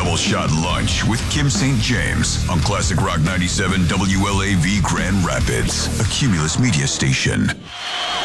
Double Shot Lunch with Kim St. James on Classic Rock 97 WLAV Grand Rapids, a Cumulus media station.